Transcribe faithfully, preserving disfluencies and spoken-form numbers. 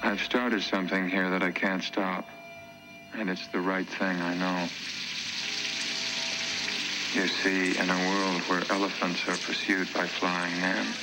I've started something here that I can't stop. And it's the right thing, I know. You see, in a world where elephants are pursued by flying men,